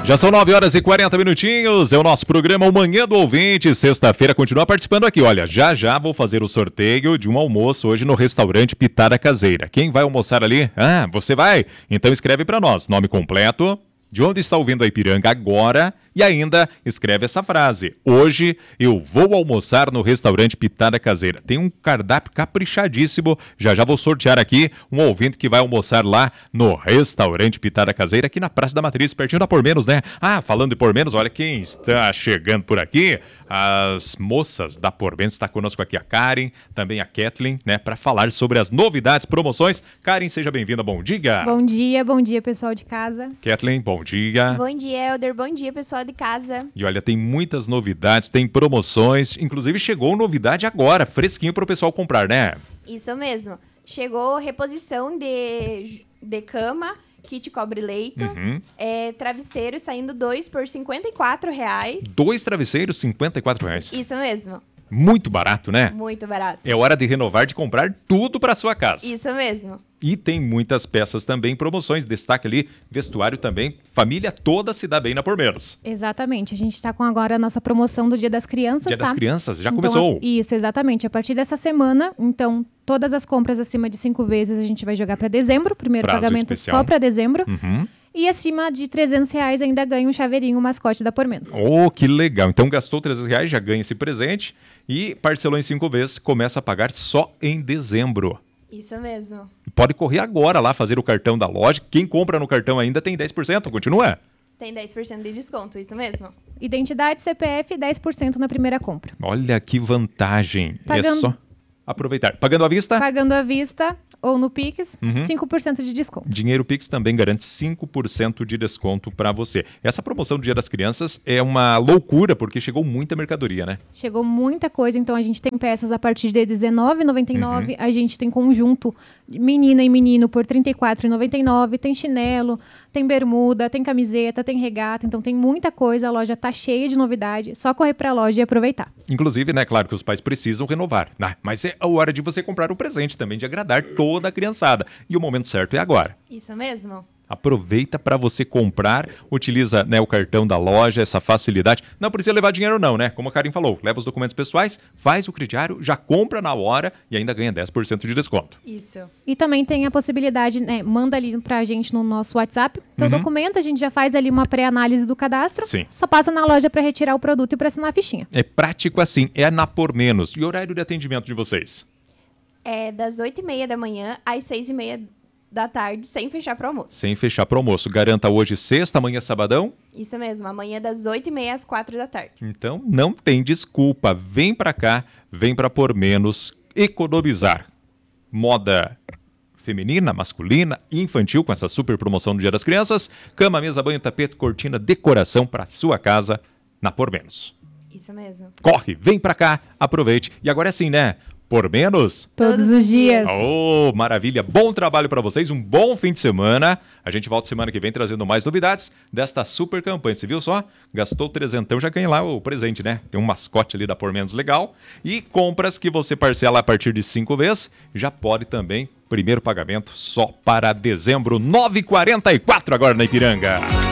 Já são 9 horas e 40 minutinhos, é o nosso programa O Manhã do Ouvinte, sexta-feira, continua participando aqui, olha, já vou fazer o sorteio de um almoço hoje no restaurante Pitada Caseira. Quem vai almoçar ali? Ah, você vai? Então escreve para nós, nome completo, de onde está ouvindo a Ipiranga agora e ainda escreve essa frase. Hoje eu vou almoçar no restaurante Pitada Caseira. Tem um cardápio caprichadíssimo. Já vou sortear aqui um ouvinte que vai almoçar lá no restaurante Pitada Caseira, aqui na Praça da Matriz, pertinho da Por Menos, né? Ah, falando de Por Menos, olha quem está chegando por aqui. As moças da Por Menos, está conosco aqui a Karen, também a Kathleen, né? Para falar sobre as novidades, promoções. Karen, seja bem-vinda, bom dia. Bom dia, pessoal de casa. Kathleen, bom dia. Bom dia, Helder. Bom dia, pessoal de casa. E olha, tem muitas novidades, tem promoções, inclusive chegou novidade agora, fresquinho para o pessoal comprar, né? Isso mesmo. Chegou reposição de cama, kit cobre-leito, travesseiro saindo 2 por R$54. 2 travesseiros, R$54. Isso mesmo. Muito barato, né? Muito barato. É hora de renovar, de comprar tudo para sua casa. Isso mesmo. E tem muitas peças também, promoções, destaque ali, vestuário também, família toda se dá bem na Por Menos. Exatamente, a gente está com agora a nossa promoção do Dia das Crianças, Dia tá? das Crianças, já Então, começou. Isso, exatamente, a partir dessa semana, então, todas as compras acima de 5 vezes a gente vai jogar para dezembro, primeiro Prazo pagamento especial. só para dezembro. Uhum. E acima de R$300 ainda ganha um chaveirinho, um mascote da Por Menos. Oh, que legal. Então gastou R$300, já ganha esse presente e parcelou em 5 vezes, começa a pagar só em dezembro. Isso mesmo. Pode correr agora lá, fazer o cartão da loja. Quem compra no cartão ainda tem 10%, continua? Tem 10% de desconto, isso mesmo. Identidade, CPF, 10% na primeira compra. Olha que vantagem. Pagando- É só aproveitar. Pagando à vista? Pagando à vista ou no Pix, 5% de desconto. Dinheiro Pix também garante 5% de desconto para você. Essa promoção do Dia das Crianças é uma loucura, porque chegou muita mercadoria, né? Chegou muita coisa, então a gente tem peças a partir de R$19,99, a gente tem conjunto menina e menino por R$34,99, tem chinelo, tem bermuda, tem camiseta, tem regata, então tem muita coisa, a loja tá cheia de novidade, só correr pra loja e aproveitar. Inclusive, né, claro que os pais precisam renovar, né? Mas é a hora de você comprar o presente também, de agradar toda a criançada. E o momento certo é agora. Isso mesmo. Aproveita para você comprar, utiliza, né, o cartão da loja, essa facilidade. Não precisa levar dinheiro não, né? Como a Karen falou, leva os documentos pessoais, faz o crediário, já compra na hora e ainda ganha 10% de desconto. Isso. E também tem a possibilidade, né, manda ali pra gente no nosso WhatsApp, teu documento, a gente já faz ali uma pré-análise do cadastro, Sim. só passa na loja pra retirar o produto e pra assinar a fichinha. É prático assim, é na Por Menos. E o horário de atendimento de vocês? É das 8h30 da manhã às 6h30 da tarde, sem fechar pro almoço. Sem fechar pro almoço. Garanta hoje sexta, amanhã sabadão. Isso mesmo, amanhã das 8h30 às 4 da tarde. Então não tem desculpa. Vem pra cá, vem pra Por Menos economizar. Moda feminina, masculina, infantil com essa super promoção do Dia das Crianças. Cama, mesa, banho, tapete, cortina, decoração pra sua casa na Por Menos. Isso mesmo. Corre, vem pra cá, aproveite. E agora é assim, né? Por Menos... Todos os dias. Oh, maravilha. Bom trabalho para vocês, um bom fim de semana. A gente volta semana que vem trazendo mais novidades desta super campanha. Você viu só? Gastou 300, já ganha lá o presente, né? Tem um mascote ali da Por Menos legal. E compras que você parcela a partir de 5 vezes, já pode também. Primeiro pagamento só para dezembro, 9h44 agora na Ipiranga.